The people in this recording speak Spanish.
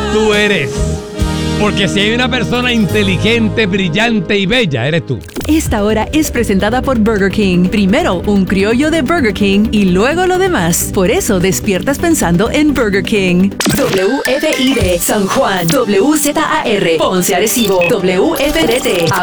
tú eres. Porque si hay una persona inteligente, brillante y bella, eres tú. Esta hora es presentada por Burger King. Primero un criollo de Burger King y luego lo demás. Por eso despiertas pensando en Burger King. WFID San Juan, WZAR Ponce Arecibo, WFDT